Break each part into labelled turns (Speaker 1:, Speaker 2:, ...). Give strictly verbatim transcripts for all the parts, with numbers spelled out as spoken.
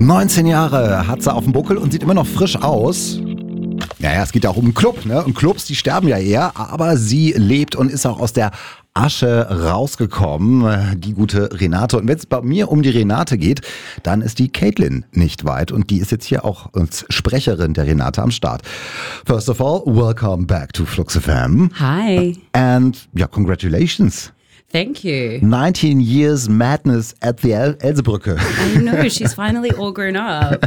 Speaker 1: neunzehn Jahre hat sie auf dem Buckel und sieht immer noch frisch aus. Naja, es geht ja auch um einen Club, ne? Und Clubs, die sterben ja eher, aber sie lebt und ist auch aus der Asche rausgekommen, die gute Renate. Und wenn es bei mir um die Renate geht, dann ist die Caitlin nicht weit. Und die ist jetzt hier auch als Sprecherin der Renate am Start. First of all, welcome back to Flux F M.
Speaker 2: Hi.
Speaker 1: And yeah, congratulations.
Speaker 2: Thank you.
Speaker 1: nineteen years madness at the El- Elsebrücke.
Speaker 2: I know, she's finally all grown up.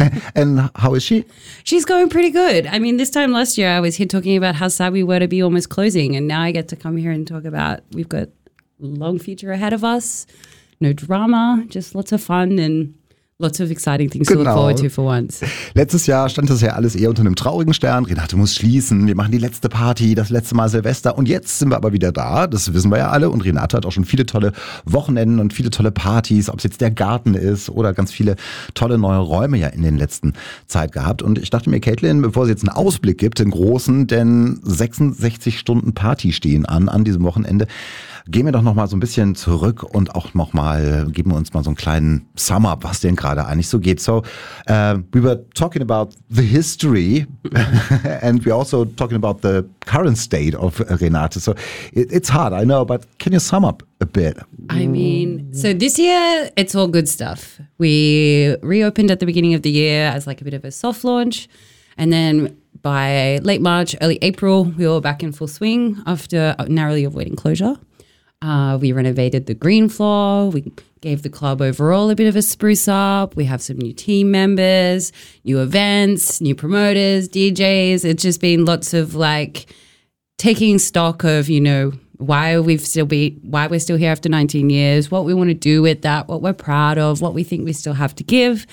Speaker 1: And how is she?
Speaker 2: She's going pretty good. I mean, this time last year I was here talking about how sad we were to be almost closing, and now I get to come here and talk about we've got a long future ahead of us, no drama, just lots of fun and lots of exciting things
Speaker 1: Genau.
Speaker 2: to look forward to for once.
Speaker 1: Letztes Jahr stand das ja alles eher unter einem traurigen Stern. Renate muss schließen, wir machen die letzte Party, das letzte Mal Silvester und jetzt sind wir aber wieder da, das wissen wir ja alle, und Renate hat auch schon viele tolle Wochenenden und viele tolle Partys, ob es jetzt der Garten ist oder ganz viele tolle neue Räume ja in den letzten Zeit gehabt. Und ich dachte mir, Caitlin, bevor sie jetzt einen Ausblick gibt, den großen, denn sechsundsechzig Stunden Party stehen an, an diesem Wochenende, gehen wir doch noch mal so ein bisschen zurück und auch noch mal, geben wir uns mal so einen kleinen Sum-Up, was denn gerade eigentlich so geht. So, uh, we were talking about the history and we're also talking about the current state of Renate. So, it, it's hard, I know, but can you sum up a bit?
Speaker 2: I mean, so this year it's all good stuff. We reopened at the beginning of the year as like a bit of a soft launch, and then by late March, early April, we were back in full swing after narrowly avoiding closure. Uh, we renovated the green floor. We gave the club overall a bit of a spruce up. We have some new team members, new events, new promoters, D Js. It's just been lots of like taking stock of, you know, why we've still be, why we're still here after nineteen years, what we want to do with that, what we're proud of, what we think we still have to give.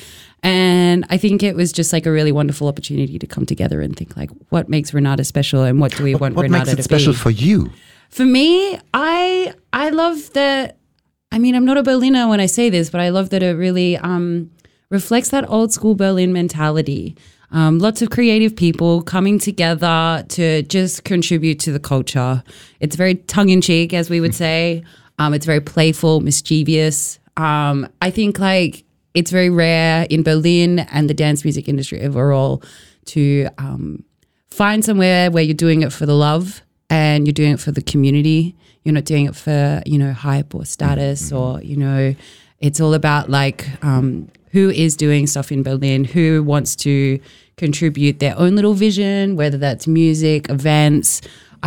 Speaker 2: And I think it was just like a really wonderful opportunity to come together and think like, what makes Renata special and what do we
Speaker 1: What,
Speaker 2: want
Speaker 1: what
Speaker 2: Renata
Speaker 1: makes it
Speaker 2: to
Speaker 1: special
Speaker 2: be?
Speaker 1: for you?
Speaker 2: For me, I I love that. I mean, I'm not a Berliner when I say this, but I love that it really um, reflects that old school Berlin mentality. Um, lots of creative people coming together to just contribute to the culture. It's very tongue in cheek, as we would say. Um, it's very playful, mischievous. Um, I think like it's very rare in Berlin and the dance music industry overall to um, find somewhere where you're doing it for the love. And you're doing it for the community. You're not doing it for, you know, hype or status, mm-hmm. or, you know, it's all about like um, who is doing stuff in Berlin, who wants to contribute their own little vision, whether that's music, events,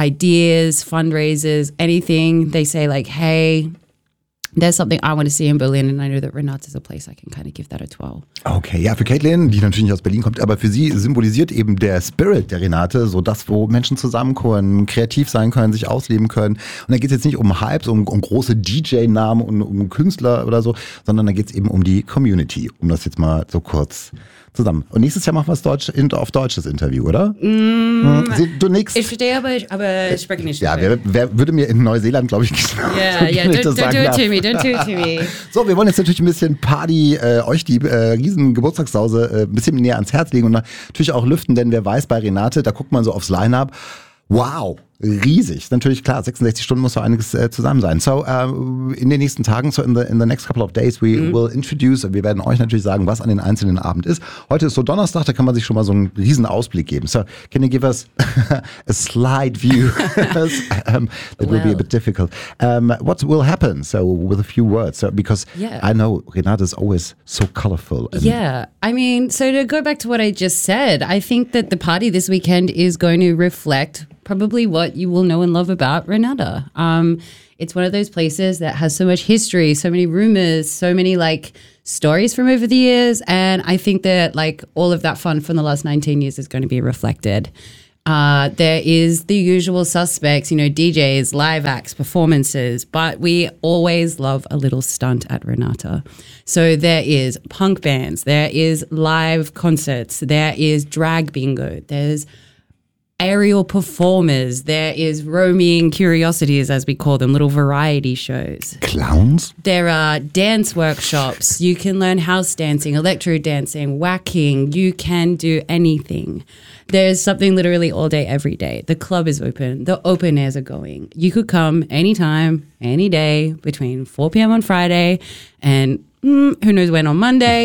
Speaker 2: ideas, fundraisers, anything. They say like, hey, there's something I want to see in Berlin, and I know that Renate is a place I can kind of give that a twirl.
Speaker 1: Okay, ja, für Caitlin, die natürlich nicht aus Berlin kommt, aber für sie symbolisiert eben der Spirit der Renate so das, wo Menschen zusammenkommen, kreativ sein können, sich ausleben können. Und da geht es jetzt nicht um Hypes, um, um große D J-Namen und um Künstler oder so, sondern da geht es eben um die Community, um das jetzt mal so kurz zusammen. Und nächstes Jahr machen wir es Deutsch, auf Deutsch das Interview, oder?
Speaker 2: Mm,
Speaker 1: Sie, du nix.
Speaker 2: Ich verstehe, aber, aber ich spreche nicht.
Speaker 1: Ja, wer, wer würde mir in Neuseeland, glaube ich, genau.
Speaker 2: Ja, ja, don't, don't do it to me, don't do it to me.
Speaker 1: So, wir wollen jetzt natürlich ein bisschen Party, äh, euch die äh, riesen Geburtstagssause äh, ein bisschen näher ans Herz legen und natürlich auch lüften, denn wer weiß, bei Renate, da guckt man so aufs Line-Up, wow, riesig. Ist natürlich klar, sechsundsechzig Stunden muss da einiges äh, zusammen sein. So, uh, in den nächsten Tagen, so in the, in the next couple of days, we mhm. will introduce, wir werden euch natürlich sagen, was an den einzelnen Abend ist. Heute ist so Donnerstag, da kann man sich schon mal so einen riesen Ausblick geben. So, can you give us a slide view? um, that will well. be a bit difficult. Um, what will happen? So, with a few words, so, because
Speaker 2: yeah.
Speaker 1: I know Renate is always so colorful. And
Speaker 2: yeah, I mean, so to go back to what I just said, I think that the party this weekend is going to reflect probably what you will know and love about Renata. Um, it's one of those places that has so much history, so many rumors, so many like stories from over the years. And I think that like all of that fun from the last nineteen years is going to be reflected. Uh, there is the usual suspects, you know, D Js, live acts, performances, but we always love a little stunt at Renata. So there is punk bands, there is live concerts, there is drag bingo, there's aerial performers, there is roaming curiosities, as we call them, little variety shows.
Speaker 1: Clowns?
Speaker 2: There are dance workshops. You can learn house dancing, electro dancing, whacking. You can do anything. There's something literally all day, every day. The club is open. The open airs are going. You could come anytime, any day between four p.m. on Friday and mm, who knows when on Monday.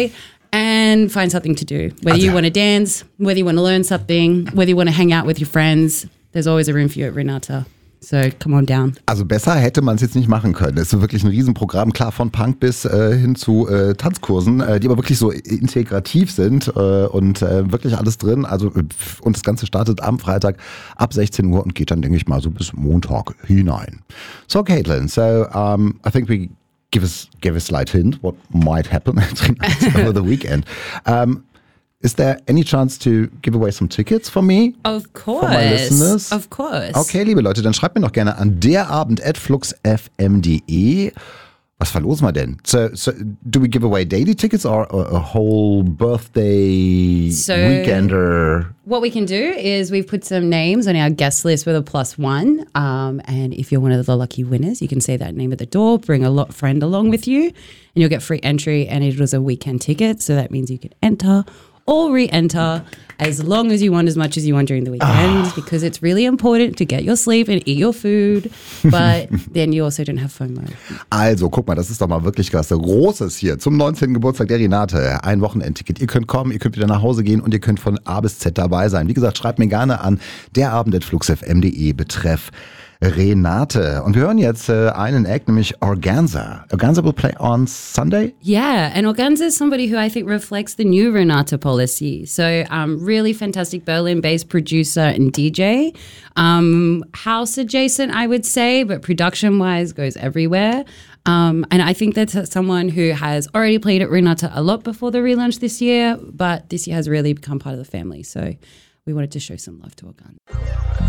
Speaker 2: and find something to do. Whether you want to dance, whether you want to learn something, whether you want to hang out with your friends, there's always a room for you at Renata. So come on down.
Speaker 1: Also besser hätte man es jetzt nicht machen können. Es ist wirklich ein Riesenprogramm, klar von Punk bis äh, hin zu äh, Tanzkursen, äh, die aber wirklich so integrativ sind äh, und äh, wirklich alles drin. Also und das Ganze startet am Freitag ab sechzehn Uhr und geht dann, denke ich mal, so bis Montag hinein. So Caitlin, so um, I think we give us give a slight hint what might happen over the weekend. Um, Is there any chance to give away some tickets for me?
Speaker 2: Of course.
Speaker 1: For my listeners?
Speaker 2: Of course.
Speaker 1: Okay, liebe Leute, dann schreibt mir doch gerne an derabend at fluxfm punkt de. Was verlosen wir denn? So, so, do we give away daily tickets or a, a whole birthday
Speaker 2: So,
Speaker 1: weekender?
Speaker 2: What we can do is we've put some names on our guest list with a plus one. Um, and if you're one of the lucky winners, you can say that name at the door, bring a lot friend along with you, and you'll get free entry. And it was a weekend ticket, so that means you can enter or re-enter as long as you want, as much as you want during the weekend, oh. because it's really important to get your sleep and eat your food, but then you also don't have FOMO.
Speaker 1: Also, guck mal, das ist doch mal wirklich was Großes hier zum neunzehnten Geburtstag der Renate. Ein Wochenendticket. Ihr könnt kommen, ihr könnt wieder nach Hause gehen und ihr könnt von A bis Z dabei sein. Wie gesagt, schreibt mir gerne an derabend at fluxfm punkt de betreff Renate. Und wir hören jetzt äh, einen Act, nämlich Organza. Organza will play on Sunday?
Speaker 2: Yeah, and Organza is somebody who I think reflects the new Renata policy. So um, really fantastic Berlin-based producer and D J. Um, house adjacent, I would say, but production-wise goes everywhere. Um, and I think that's someone who has already played at Renata a lot before the relaunch this year, but this year has really become part of the family. So we wanted to show some love to Organza.